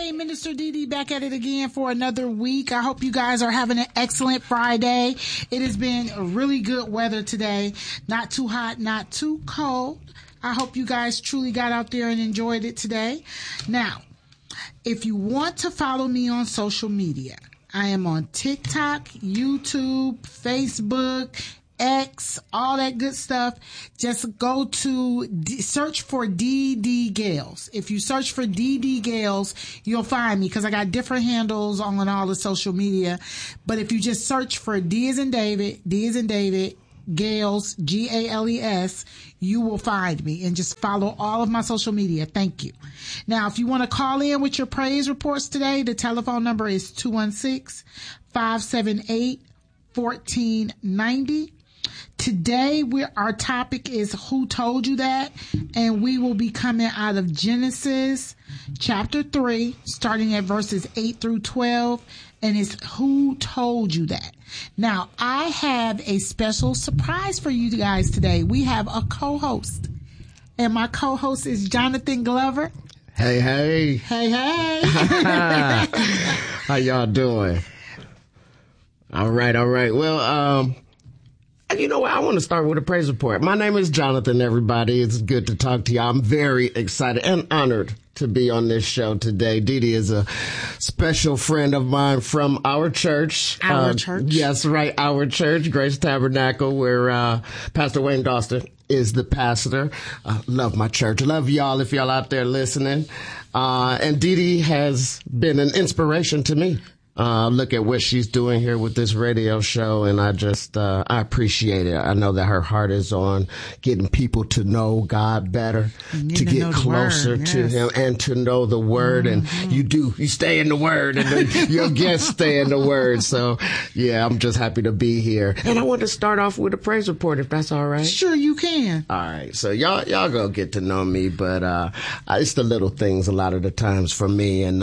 Hey, Minister Dee back at it again for another week. I hope you guys are having an excellent Friday. It has been really good weather today. Not too hot, not too cold. I hope you guys truly got out there and enjoyed it today. Now, if you want to follow me on social media, I am on TikTok, YouTube, Facebook, X, all that good stuff. Just go to search for DD Gales. If you search for DD Gales, you'll find me because I got different handles on all the social media. But if you just search for D as in David, Gales, Gales, you will find me, and just follow all of my social media. Thank you. Now, if you want to call in with your praise reports today, the telephone number is 216-578-1490. Today, our topic is Who Told You That? And we will be coming out of Genesis chapter 3, starting at verses 8 through 12. And it's Who Told You That? Now, I have a special surprise for you guys today. We have a co-host. And my co-host is Jonathan Glover. Hey, hey. Hey, hey. How y'all doing? All right. Well, you know what? I want to start with a praise report. My name is Jonathan, everybody. It's good to talk to you. I'm very excited and honored to be on this show today. Dee is a special friend of mine from our church. Our church? Yes, right. Our church, Grace Tabernacle, where Pastor Wayne Dawson is the pastor. Love my church. Love y'all if y'all out there listening. And Dee has been an inspiration to me. Look at what she's doing here with this radio show, and I appreciate it. I know that her heart is on getting people to know God better, to get closer to Him, and to know the Word. Mm-hmm. And you stay in the Word, and then your guests stay in the Word. So, yeah, I'm just happy to be here. And I want to start off with a praise report, if that's all right. Sure, you can. All right. So y'all go get to know me, but it's the little things a lot of the times for me. And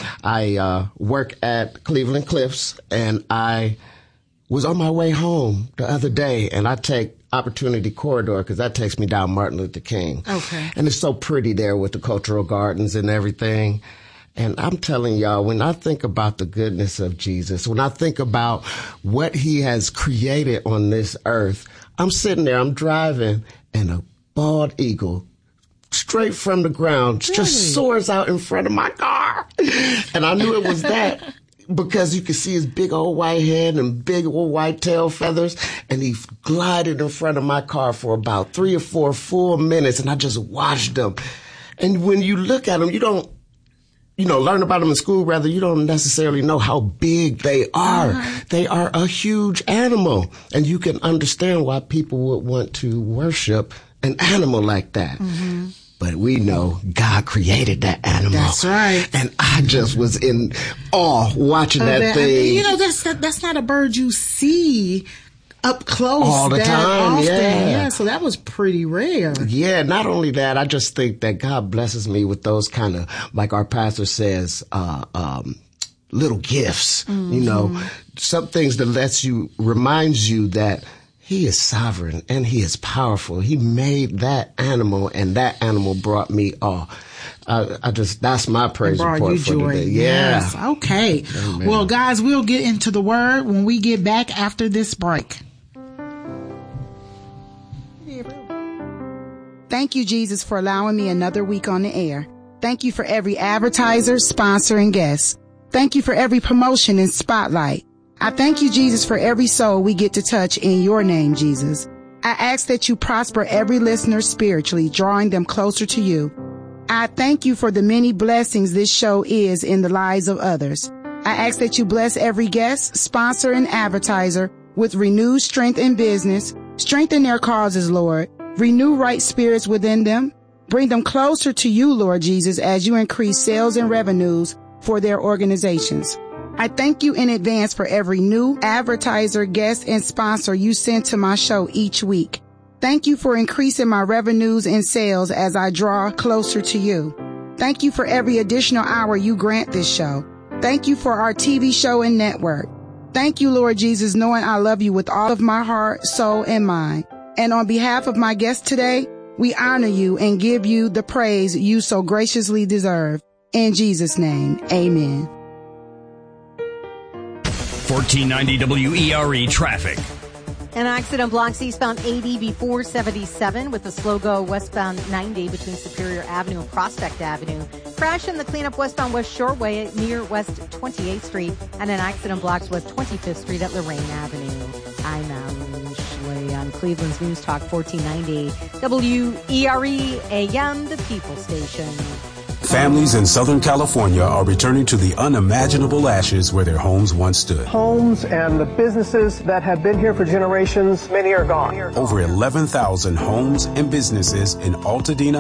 I work at Cleveland Cliffs, and I was on my way home the other day, and I take Opportunity Corridor because that takes me down Martin Luther King. Okay. And it's so pretty there with the cultural gardens and everything. And I'm telling y'all, when I think about the goodness of Jesus, when I think about what He has created on this earth, I'm sitting there, I'm driving, and a bald eagle straight from the ground just soars out in front of my car. And I knew it was that because you could see his big old white head and big old white tail feathers. And he glided in front of my car for about 3 or 4 full minutes. And I just watched him. And when you look at him, you don't, learn about them in school, rather, you don't necessarily know how big they are. Uh-huh. They are a huge animal. And you can understand why people would want to worship an animal like that. Mm-hmm. But we know God created that animal. That's right. And I just was in awe watching that thing. That's not a bird you see up close all the time. Often. Yeah. So that was pretty rare. Yeah. Not only that, I just think that God blesses me with those kind of, like our pastor says, little gifts. Mm-hmm. Some things that reminds you that He is sovereign and He is powerful. He made that animal, and that animal brought me awe. That's my praise report for today. Yeah. Yes. Okay. Amen. Well, guys, we'll get into the Word when we get back after this break. Thank you, Jesus, for allowing me another week on the air. Thank you for every advertiser, sponsor, and guest. Thank you for every promotion and spotlight. I thank you, Jesus, for every soul we get to touch in your name, Jesus. I ask that you prosper every listener spiritually, drawing them closer to you. I thank you for the many blessings this show is in the lives of others. I ask that you bless every guest, sponsor, and advertiser with renewed strength in business. Strengthen their causes, Lord. Renew right spirits within them. Bring them closer to you, Lord Jesus, as you increase sales and revenues for their organizations. I thank you in advance for every new advertiser, guest, and sponsor you send to my show each week. Thank you for increasing my revenues and sales as I draw closer to you. Thank you for every additional hour you grant this show. Thank you for our TV show and network. Thank you, Lord Jesus, knowing I love you with all of my heart, soul, and mind. And on behalf of my guest today, we honor you and give you the praise you so graciously deserve. In Jesus' name, amen. 1490 WERE traffic. An accident blocks eastbound 80 before 77 with the slow-go westbound 90 between Superior Avenue and Prospect Avenue. Crash in the cleanup westbound West Shoreway near West 28th Street, and an accident blocks West 25th Street at Lorraine Avenue. I'm Ashley on Cleveland's News Talk 1490 WERE AM, the People Station. Families in Southern California are returning to the unimaginable ashes where their homes once stood. Homes and the businesses that have been here for generations, many are gone. Over 11,000 homes and businesses in Altadena